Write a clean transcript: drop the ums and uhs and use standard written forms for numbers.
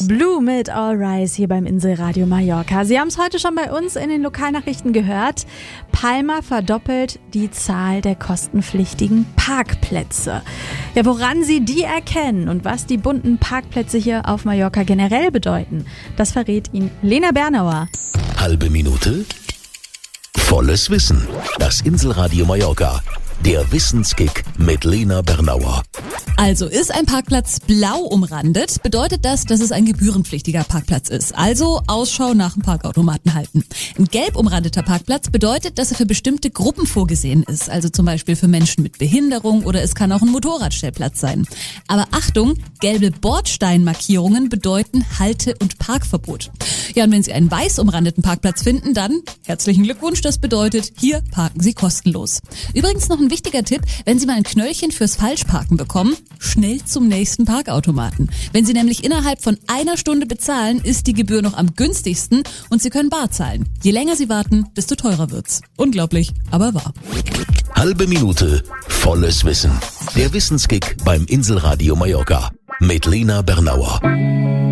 Blue mit All Rise hier beim Inselradio Mallorca. Sie haben es heute schon bei uns in den Lokalnachrichten gehört. Palma verdoppelt die Zahl der kostenpflichtigen Parkplätze. Ja, woran Sie die erkennen und was die bunten Parkplätze hier auf Mallorca generell bedeuten, das verrät Ihnen Lena Bernauer. Halbe Minute, volles Wissen. Das Inselradio Mallorca. Der Wissenskick mit Lena Bernauer. Also ist ein Parkplatz blau umrandet, bedeutet das, dass es ein gebührenpflichtiger Parkplatz ist. Also Ausschau nach dem Parkautomaten halten. Ein gelb umrandeter Parkplatz bedeutet, dass er für bestimmte Gruppen vorgesehen ist. Also zum Beispiel für Menschen mit Behinderung oder es kann auch ein Motorradstellplatz sein. Aber Achtung, gelbe Bordsteinmarkierungen bedeuten Halte- und Parkverbot. Ja, und wenn Sie einen weiß umrandeten Parkplatz finden, dann herzlichen Glückwunsch, das bedeutet, hier parken Sie kostenlos. Übrigens noch ein wichtiger Tipp, wenn Sie mal ein Knöllchen fürs Falschparken bekommen, schnell zum nächsten Parkautomaten. Wenn Sie nämlich innerhalb von einer Stunde bezahlen, ist die Gebühr noch am günstigsten und Sie können bar zahlen. Je länger Sie warten, desto teurer wird's. Unglaublich, aber wahr. Halbe Minute, volles Wissen. Der Wissenskick beim Inselradio Mallorca mit Lena Bernauer.